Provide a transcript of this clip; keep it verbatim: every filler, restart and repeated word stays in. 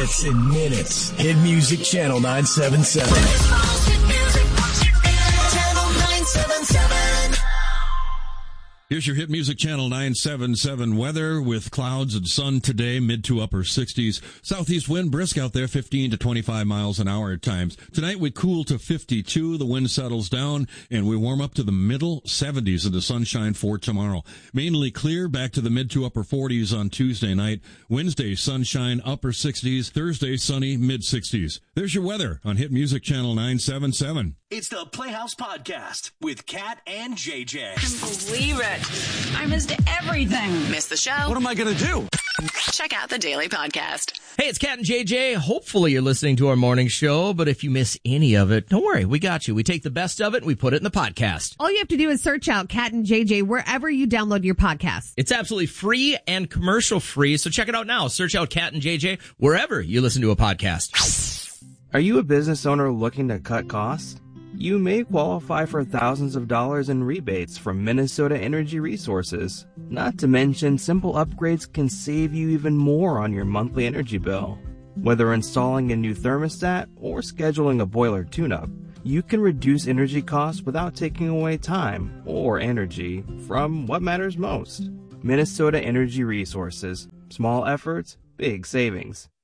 hits in minutes. Hit Music Channel nine seven seven. Channel nine seven seven. Here's your Hit Music Channel nine seven seven weather with clouds and sun today, mid to upper sixties. Southeast wind brisk out there, fifteen to twenty-five miles an hour at times. Tonight we cool to fifty-two, the wind settles down, and we warm up to the middle seventies in the sunshine for tomorrow. Mainly clear, back to the mid to upper forties on Tuesday night. Wednesday, sunshine, upper sixties. Thursday, sunny, mid sixties. There's your weather on Hit Music Channel nine seven seven. It's the Playhouse Podcast with Kat and J J. I can't believe it. I missed everything. Missed the show? What am I going to do? Check out the Daily Podcast. Hey, it's Kat and J J. Hopefully you're listening to our morning show, but if you miss any of it, don't worry. We got you. We take the best of it and we put it in the podcast. All you have to do is search out Kat and J J wherever you download your podcast. It's absolutely free and commercial free, so check it out now. Search out Kat and J J wherever you listen to a podcast. Are you a business owner looking to cut costs? You may qualify for thousands of dollars in rebates from Minnesota Energy Resources. Not to mention, simple upgrades can save you even more on your monthly energy bill. Whether installing a new thermostat or scheduling a boiler tune-up, you can reduce energy costs without taking away time or energy from what matters most. Minnesota Energy Resources. Small efforts, big savings.